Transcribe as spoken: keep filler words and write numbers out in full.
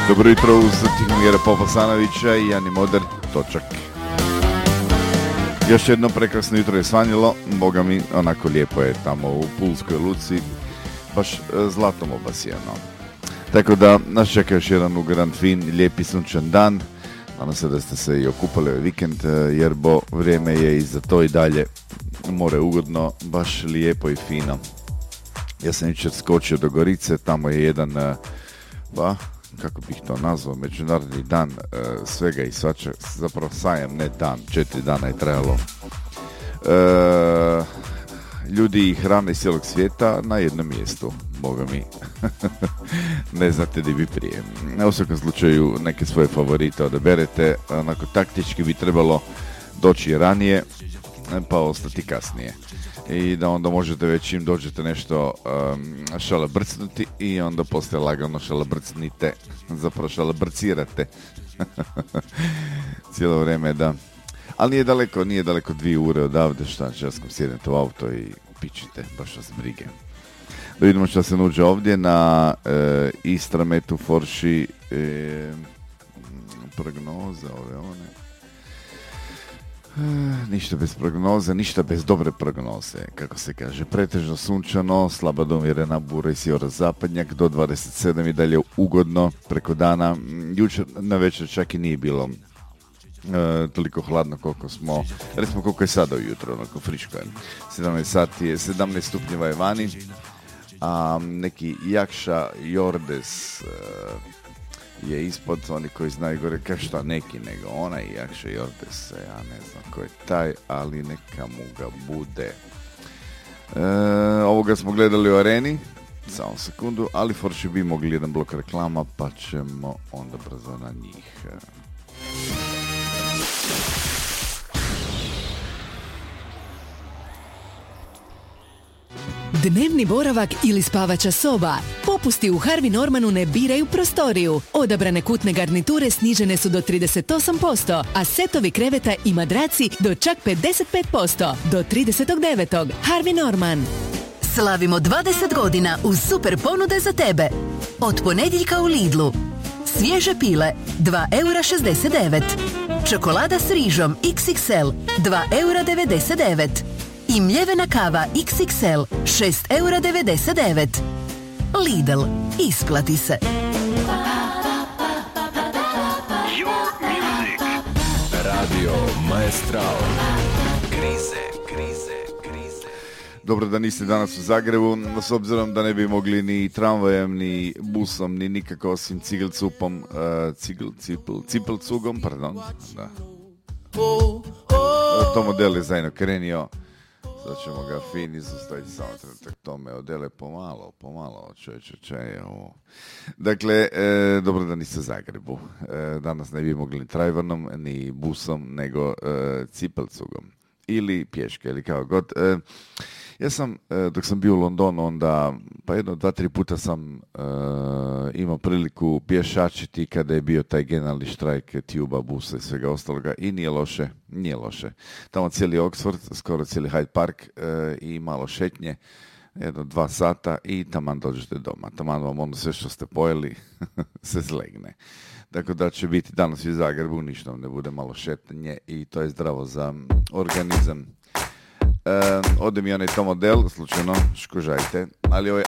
Dobro jutro uz Tihomira Popasanovića i Jani Moder, Točak. Još jedno prekrasno jutro je svanjilo, boga mi, onako lijepo je tamo u Pulskoj luci, baš zlatom obasijeno. Tako da nas čeka još jedan ugodan, fin, lijepi sunčan dan. Nadam se da ste se i okupali ovaj vikend, jer bo vrijeme je i za to i dalje more ugodno, baš lijepo i fino. Ja sam jučer skočio do Gorice, tamo je jedan, pa, kako bih to nazvao, međunarodni dan e, svega i svačega, zapravo sajam, ne dan, četiri dana je trajalo. E, ljudi i hrane iz cijelog svijeta na jednom mjestu, boga mi. Ne znate di bi prije. U svakom slučaju neke svoje favorite odaberete, onako taktički bi trebalo doći ranije, pa ostati kasnije. I da onda možete već im dođete nešto um, šalabrcnuti i onda poslije lagano šalabrcnite, zapravo šalabrcirate cijelo vrijeme, da. Ali nije daleko, nije daleko dvije ure odavde, šta časkom sjednete u auto i pičite, baš vas brige. Da vidimo što se nuđe ovdje na e, Istrametu, Forši, e, prognoze ove one. Ništa bez prognoze, ništa bez dobre prognoze, kako se kaže. Pretežno sunčano, slaba do umjerena bura i sjeverozapadnjak, do dvadeset sedam i dalje ugodno preko dana. Jučer na večer čak i nije bilo e, toliko hladno koliko smo, recimo koliko je sada ujutro, onako friško je. sedamnaest sati je, sedamnaest stupnjeva je vani, a neki Jakša Jordes e, je ispod, oni koji znaju gore, kao šta neki, nego onaj Jakša Jordes, ja ne znam ko je taj, ali neka mu ga bude. E, ovoga smo gledali u Areni, samo sekundu, ali Forši bi mogli jedan blok reklama, pa ćemo onda brzo na njih. Dnevni boravak ili spavača soba. Popusti u Harvey Normanu ne biraju prostoriju. Odabrane kutne garniture snižene su do trideset osam posto, a setovi kreveta i madraci do čak pedeset pet posto. Do tridesetog devetog Harvey Norman. Slavimo dvadeset godina uz super ponude za tebe. Od ponedjeljka u Lidlu. Svježe pile dva eura šezdeset devet. Čokolada s rižom iks iks el dva eura devedeset devet. I mljevena kava iks iks el šest eura devedeset devet. Lidl, isplati se. Your music. Radio Maestral. Krize, krize, krize. Dobro da niste danas u Zagrebu, s obzirom da ne bi mogli ni tramvajem, ni busom, ni nikako osim cigelcupom, uh, cigl, cipl, cipelcugom, pardon. Da. To model je zajedno krenio. Sad ćemo ga fin izostaviti, samo trenutak tome odele pomalo, pomalo, čeče, čeje, ovo. Dakle, e, dobro da niste u Zagrebu. E, danas ne bi mogli ni trajvanom, ni busom, nego e, cipelcugom. Ili pješke, ili kao god. E, ja sam, e, dok sam bio u Londonu, onda, pa jedno, dva, tri puta sam e, imao priliku pješačiti kada je bio taj generalni štrajk tuba, busa i svega ostaloga i nije loše, nije loše. Tamo cijeli Oxford, skoro cijeli Hyde Park e, i malo šetnje, jedno, dva sata i taman dođete doma. Taman vam ono sve što ste pojeli se zlegne. Dakle, da će biti danas u Zagrebu, ništa ne bude malo šetanje i to je zdravo za organizam. E, ode mi onaj to model, slučajno, škužajte, ali ovaj